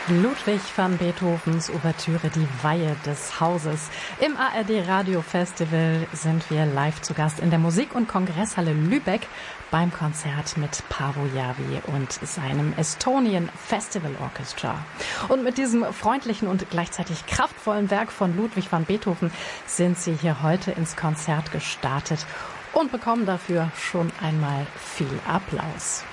Ludwig van Beethovens Ouvertüre Die Weihe des Hauses. Im ARD Radio Festival sind wir live zu Gast in der Musik- und Kongresshalle Lübeck beim Konzert mit Paavo Järvi und seinem Estonian Festival Orchestra. Und mit diesem freundlichen und gleichzeitig kraftvollen Werk von Ludwig van Beethoven sind sie hier heute ins Konzert gestartet und bekommen dafür schon einmal viel Applaus.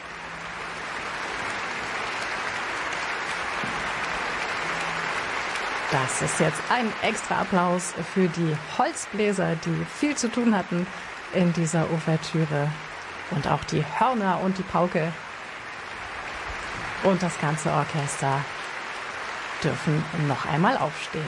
Das ist jetzt ein extra Applaus für die Holzbläser, die viel zu tun hatten in dieser Ouvertüre. Und auch die Hörner und die Pauke und das ganze Orchester dürfen noch einmal aufstehen.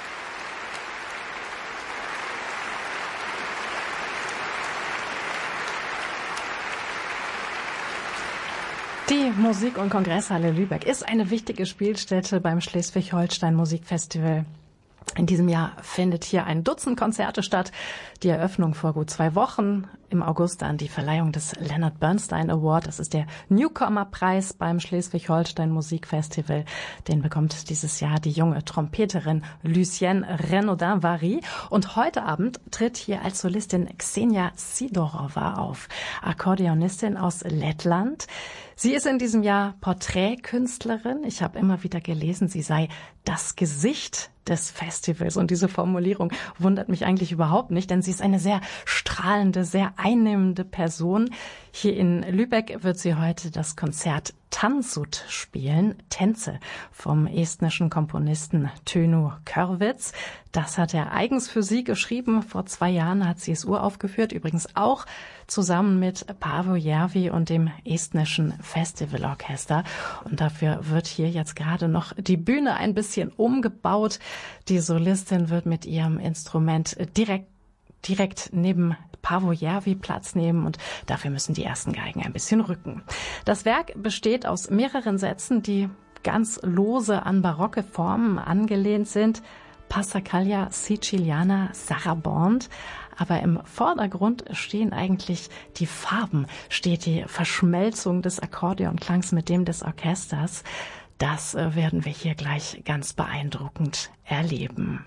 Die Musik- und Kongresshalle Lübeck ist eine wichtige Spielstätte beim Schleswig-Holstein Musikfestival. In diesem Jahr findet hier ein Dutzend Konzerte statt. Die Eröffnung vor gut 2 Wochen, im August dann die Verleihung des Leonard Bernstein Award. Das ist der Newcomer-Preis beim Schleswig-Holstein Musikfestival. Den bekommt dieses Jahr die junge Trompeterin Lucienne Renaudin-Vary. Und heute Abend tritt hier als Solistin Ksenia Sidorova auf, Akkordeonistin aus Lettland. Sie ist in diesem Jahr Porträtkünstlerin. Ich habe immer wieder gelesen, sie sei das Gesicht des Festivals. Und diese Formulierung wundert mich eigentlich überhaupt nicht, denn sie ist eine sehr strahlende, sehr einnehmende Person. Hier in Lübeck wird sie heute das Konzert Tansut spielen, Tänze vom estnischen Komponisten Tönu Körvits. Das hat er eigens für sie geschrieben. Vor 2 Jahren hat sie es uraufgeführt, übrigens auch zusammen mit Paavo Järvi und dem estnischen Festivalorchester. Und dafür wird hier jetzt gerade noch die Bühne ein bisschen umgebaut. Die Solistin wird mit ihrem Instrument direkt neben Paavo Järvi Platz nehmen und dafür müssen die ersten Geigen ein bisschen rücken. Das Werk besteht aus mehreren Sätzen, die ganz lose an barocke Formen angelehnt sind. Passacaglia Siciliana Saraband. Aber im Vordergrund stehen eigentlich die Farben, steht die Verschmelzung des Akkordeonklangs mit dem des Orchesters. Das werden wir hier gleich ganz beeindruckend erleben.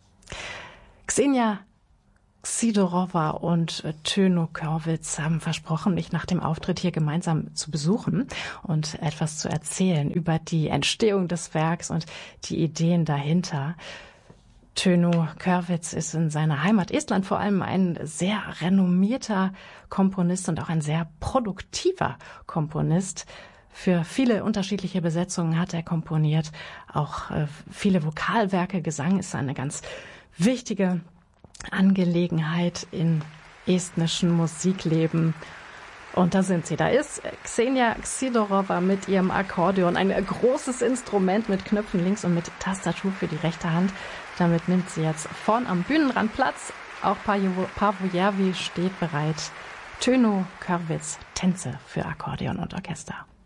Ksenia Sidorova und Tönu Körvits haben versprochen, mich nach dem Auftritt hier gemeinsam zu besuchen und etwas zu erzählen über die Entstehung des Werks und die Ideen dahinter. Tönu Körvits ist in seiner Heimat Estland vor allem ein sehr renommierter Komponist und auch ein sehr produktiver Komponist. Für viele unterschiedliche Besetzungen hat er komponiert. Auch viele Vokalwerke, Gesang ist eine ganz wichtige Angelegenheit im estnischen Musikleben. Und da sind sie. Da ist Ksenia Sidorova mit ihrem Akkordeon. Ein großes Instrument mit Knöpfen links und mit Tastatur für die rechte Hand. Damit nimmt sie jetzt vorn am Bühnenrand Platz. Auch Paavo Järvi steht bereit. Tönu Körvits, Tänze für Akkordeon und Orchester.